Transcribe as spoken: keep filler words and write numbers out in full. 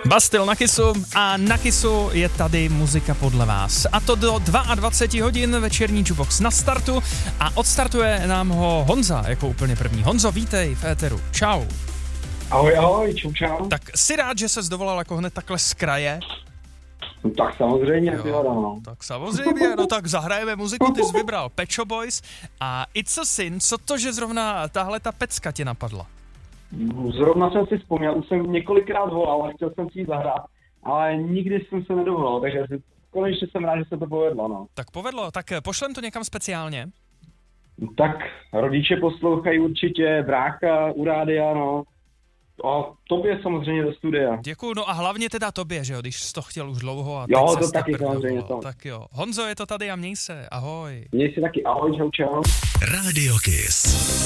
Bastille na Kissu a na Kissu je tady muzika podle vás. A to do dvacet dva hodin večerní jukebox na startu a odstartuje nám ho Honza jako úplně první. Honzo, vítej v éteru. Čau. Ahoj, ahoj, čau, čau. Tak jsi rád, že ses dovolal jako hned takhle z kraje? No, tak samozřejmě, jo, no. Tak samozřejmě, no tak zahrajeme muziku, ty jsi vybral Pet Shop Boys a It's a Sin, co to, že zrovna tahle ta pecka tě napadla? Zrovna jsem si vzpomněl, už jsem několikrát volal a chtěl jsem si ji zahrát, ale nikdy jsem se nedovolal, takže konečně jsem rád, že se to povedlo, no. Tak povedlo, tak pošlem to někam speciálně? Tak rodiče poslouchají určitě, brácha u rádia, no. A tobě samozřejmě do studia. Děkuju, no a hlavně teda tobě, že jo, když jsi to chtěl už dlouho a jo, teď to taky samozřejmě to. Tak jo, Honzo, je to tady a měj se, ahoj. Měj se taky, ahoj, čau, čau. Radio Kiss.